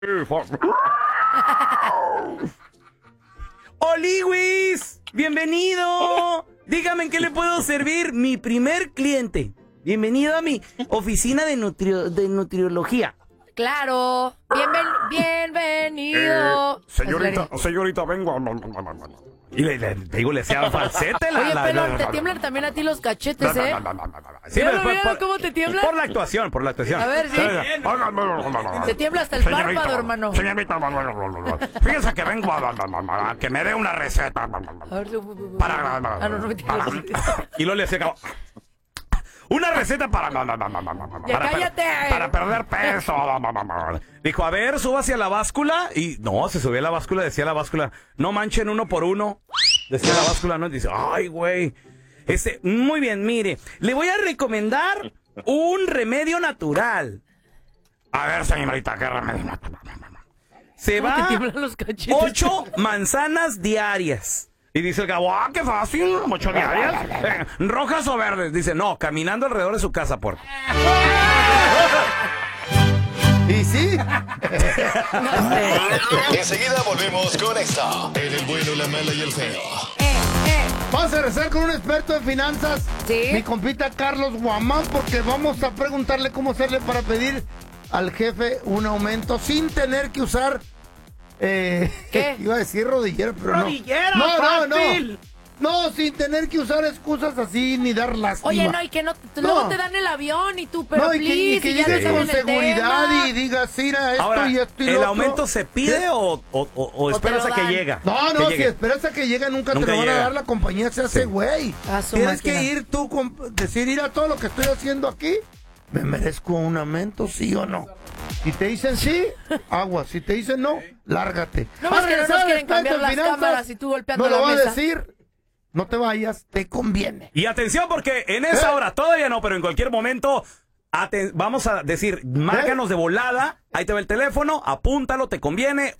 ¡Oliwis! ¡Bienvenido! Dígame en qué le puedo servir. Mi primer cliente. Bienvenido a mi oficina de nutriología. Claro. Bienvenido. Señorita, vengo. Y le hacía falsete. Oye, Pelón, te tiemblan también a ti los cachetes, ¿eh? Sí, Mira cómo te tiemblan. Por la actuación. A ver, sí. Te tiembla hasta el párpado, hermano. Señorita, fíjese que vengo a que me dé una receta. A ver, Y luego le hacía una receta para perder peso. Dijo, a ver, suba hacia la báscula. Y no, se subió a la báscula, decía la báscula, no manchen 1 por 1. Decía la báscula, no, dice, ay, güey. Muy bien, mire, le voy a recomendar un remedio natural. A ver, señorita, ¿qué remedio natural? Se va 8 manzanas diarias. Y dice el cabo, qué fácil, 8 diarias. ¿Rojas o verdes? Dice, no, caminando alrededor de su casa, puerco. ¿Y sí? Enseguida volvemos con esto. En el bueno, la mala y el feo. Vamos a regresar con un experto en finanzas. Sí. Mi compita Carlos Guamán, porque vamos a preguntarle cómo hacerle para pedir al jefe un aumento sin tener que usar... ¿Qué? Iba a decir rodillera, pero ¡Rodillera, no. fácil! No, sin tener que usar excusas así ni dar lástima. Oye, no, y que luego te dan el avión y tú, pero no, y que ya llegues te con saben el seguridad tema. y digas, mira, esto Ahora, y esto y ¿el lo otro. aumento se pide o esperas te lo a que dan? llega? No, Que si llegue. esperas a que llegue, nunca te Nunca lo van a llega. dar, la compañía se hace güey. A su Tienes máquina. que ir tú, decir, ir a todo lo que estoy haciendo aquí, ¿me merezco un aumento, sí o no? Si te dicen sí, agua. Si te dicen no, lárgate. No más que no nos quieren experto cambiar en las finanzas, cámaras y tú golpeando no lo la va a mesa. decir, no te vayas, te conviene. Y atención, porque en esa hora, todavía no, pero en cualquier momento, vamos a decir, márcanos de volada. Ahí te va el teléfono, apúntalo, te conviene.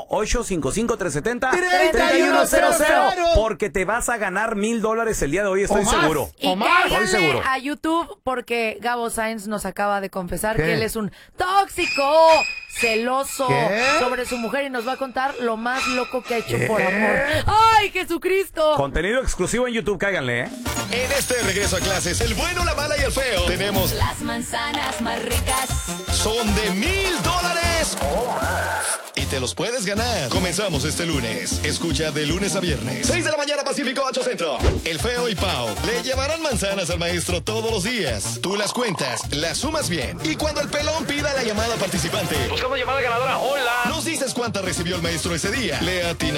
1-855-370-3100. Porque te vas a ganar $1,000 el día de hoy, estoy O más. seguro. Y Omar, estoy seguro. cáiganle a YouTube porque Gabo Sáenz nos acaba de confesar ¿Qué? que él es un tóxico, celoso ¿Qué? sobre su mujer y nos va a contar lo más loco que ha hecho por amor. ¡Ay, Jesucristo! Contenido exclusivo en YouTube, cáiganle, ¿eh? En este regreso a clases, el bueno, la mala y el feo, tenemos Las manzanas más ricas. son de $1,000 o más. Y te los puedes ganar. Comenzamos este lunes. Escucha de lunes a viernes. 6 de la mañana, Pacífico 8 Centro. El feo y Pau le llevarán manzanas al maestro todos los días. Tú las cuentas, las sumas bien. Y cuando el pelón pida la llamada participante, Buscamos llamada ganadora, hola. nos dices cuánta recibió el maestro ese día. Le atina